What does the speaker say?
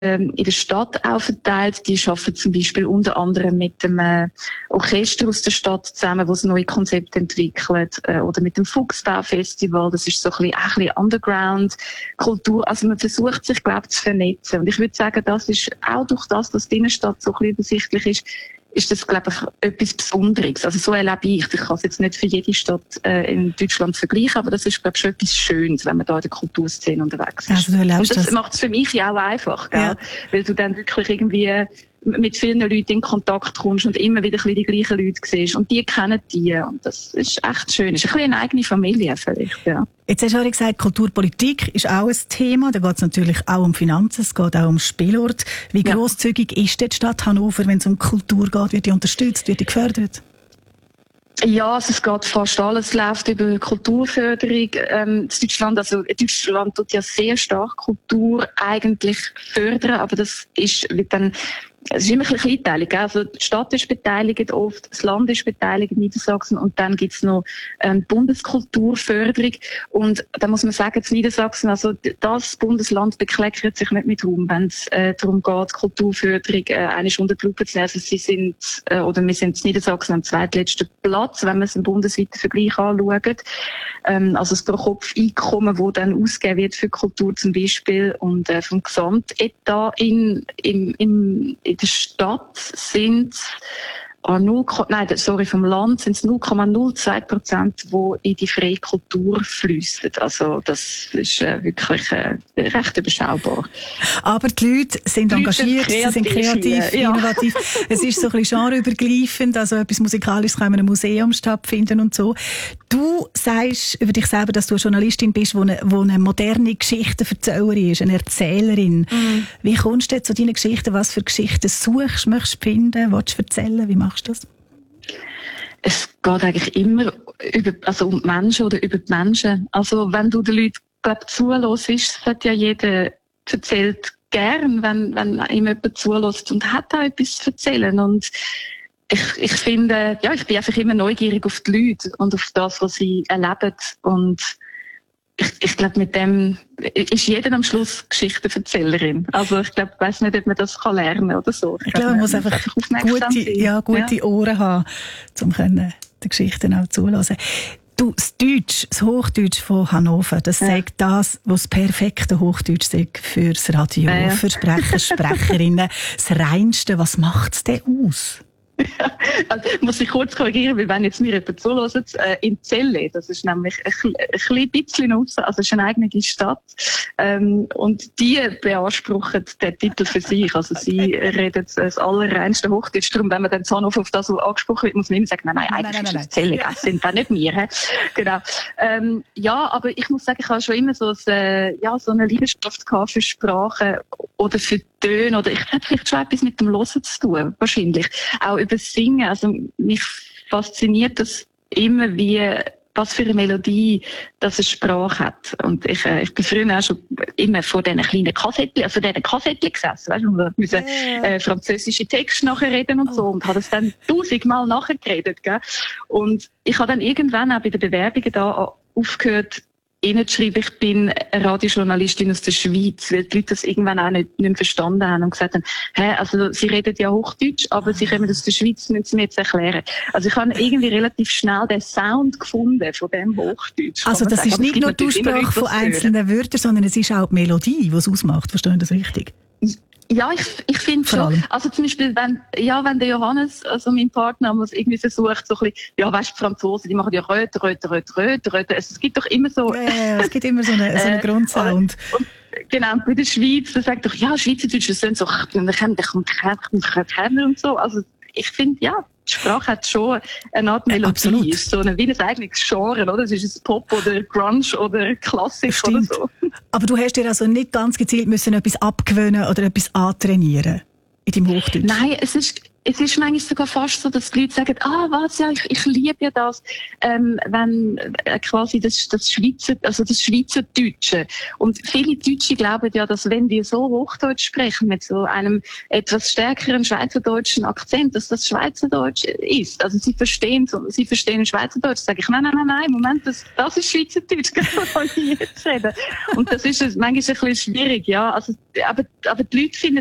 in der Stadt auch verteilt. Die arbeiten zum Beispiel unter anderem mit dem Orchester aus der Stadt zusammen, wo sie neue Konzepte entwickelt, oder mit dem Fuchsbau-Festival. Das ist so ein bisschen Underground-Kultur. Also man versucht sich, glaube ich, zu vernetzen. Und ich würde sagen, das ist auch durch das, dass die Innenstadt so ein bisschen übersichtlich ist das, glaube ich, etwas Besonderes. Also so erlebe ich. Ich kann es jetzt nicht für jede Stadt in Deutschland vergleichen, aber das ist, glaube ich, schon etwas Schönes, wenn man da in der Kulturszene unterwegs ist. Also du erlebst das macht es für mich ja auch einfach, gell? Ja. Weil du dann wirklich irgendwie mit vielen Leuten in Kontakt kommst und immer wieder ein bisschen die gleichen Leute siehst. Und die kennen die. Und das ist echt schön. Es ist ein bisschen eine eigene Familie vielleicht, ja. Jetzt hast du auch gesagt, Kulturpolitik ist auch ein Thema. Da geht es natürlich auch um Finanzen, es geht auch um Spielort. Wie grosszügig ist die Stadt Hannover, wenn es um Kultur geht? Wird die unterstützt, wird die gefördert? Ja, also es geht fast alles, läuft über Kulturförderung. Deutschland tut ja sehr stark Kultur eigentlich fördern, aber das wird dann, es ist immer ein bisschen kleinteilig. Also die Stadt ist beteiligt oft, das Land ist beteiligt, Niedersachsen, und dann gibt's noch Bundeskulturförderung. Und da muss man sagen, in Niedersachsen, also das Bundesland bekleckert sich nicht mit Ruhm, wenn es darum geht, Kulturförderung eigentlich unter die Lupe zu nehmen. Also wir sind in Niedersachsen am zweitletzten Platz, wenn man es im bundesweiten Vergleich anschaut. Also das Pro-Kopf-Einkommen, das dann ausgegeben wird für Kultur zum Beispiel, und vom Gesamtetat in der Stadt sind vom Land sind es 0,02%, die in die freie Kultur fließen. Also das ist wirklich recht überschaubar. Aber die Leute sind engagiert, sie sind kreativ, innovativ. Es ist so ein bisschen genreübergreifend, also etwas Musikalisches kann in einem Museum stattfinden und so. Du sagst über dich selber, dass du eine Journalistin bist, die eine moderne Geschichtenverzählerin ist, eine Erzählerin. Mm. Wie kommst du jetzt zu deinen Geschichten? Was für Geschichten suchst, möchtest du finden, willst du erzählen? Wie machst du das? Es geht eigentlich immer um die Menschen oder über die Menschen. Also wenn du den Leuten zuhörst, hat ja jeder erzählt gern, wenn ihm jemand zuhört und hat auch etwas zu erzählen. Und ich finde, ja, ich bin einfach immer neugierig auf die Leute und auf das, was sie erleben. Und ich glaube, mit dem ist jeder am Schluss Geschichtenverzählerin. Also ich glaube, ich weiss nicht, ob man das lernen kann oder so. Ich glaube, man muss einfach gute Ohren haben, um den Geschichten auch zuhören. Du, das Hochdeutsch von Hannover, das sagt das, was das perfekte Hochdeutsch sagt fürs Radio, für Sprecher, Sprecherinnen. Das Reinste, was macht es denn aus? Ja, also muss ich kurz korrigieren, weil wenn jetzt mir jemand zuhört, in Celle, das ist nämlich ein bisschen raus, also es ist eine eigene Stadt, und die beanspruchen den Titel für sich, also sie reden das allerreinste Hochdeutsch, darum, wenn man dann Hannover auf das so angesprochen wird, muss man immer sagen, nein, eigentlich ist das Celle, das sind auch nicht wir, genau. Ja, aber ich muss sagen, ich habe schon immer so eine Leidenschaft gehabt für Sprache oder für Töne, oder ich hätte vielleicht schon etwas mit dem Hören zu tun, wahrscheinlich. Auch über das Singen. Also, mich fasziniert das immer, was für eine Melodie das eine Sprache hat. Und ich bin früher auch schon immer vor diesen kleinen Kassettchen gesessen, weißt du, wir müssen französische Texte nachreden und so, und habe das dann 1000-mal nachgeredet, gell? Und ich habe dann irgendwann auch bei den Bewerbungen da aufgehört, schreiben, ich bin eine Radiojournalistin aus der Schweiz, weil die Leute das irgendwann auch nicht mehr verstanden haben und gesagt haben, also sie reden ja Hochdeutsch, aber sie kommen aus der Schweiz, müssen sie mir jetzt erklären. Also ich habe irgendwie relativ schnell den Sound gefunden von dem Hochdeutsch. Also das ist nicht nur die Aussprache von einzelnen Wörtern, sondern es ist auch die Melodie, die es ausmacht. Verstehen Sie das richtig? Ja, ich finde schon. Also zum Beispiel, wenn der Johannes, also mein Partner, muss irgendwie versucht, so ein bisschen, ja, weißt du, die Franzosen, die machen ja Röte. Es gibt doch immer so. Ja, es gibt immer so einen Grundsound. Genau, bei der Schweiz, da sagt doch, ja, Schweizerdeutsch, das sind so, dann kommt und so. Also, ich finde, ja, die Sprache hat schon eine Art Melodie. Ist so wie ein eigenes Genre, oder? Es ist ein Pop oder Grunge oder Klassik oder so. Aber du hast dir also nicht ganz gezielt müssen etwas abgewöhnen oder etwas antrainieren in deinem Hochdeutsch? Nein, es ist es ist manchmal sogar fast so, dass die Leute sagen, was, ja, ich liebe ja das, wenn quasi das Schweizerdeutsche. Und viele Deutsche glauben ja, dass wenn die so Hochdeutsch sprechen, mit so einem etwas stärkeren schweizerdeutschen Akzent, dass das Schweizerdeutsch ist. Also sie verstehen Schweizerdeutsch. Sage ich, nein, Moment, das ist Schweizerdeutsch, kann ich jetzt reden. Und das ist manchmal ein bisschen schwierig, ja. Also, aber die Leute finden